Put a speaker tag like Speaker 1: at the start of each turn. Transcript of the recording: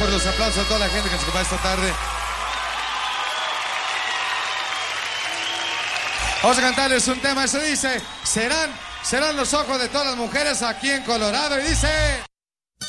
Speaker 1: por los aplausos a toda la gente que nos acompaña esta tarde. Vamos a cantarles un tema, se dice, serán los ojos de todas las mujeres aquí en Colorado, y dice...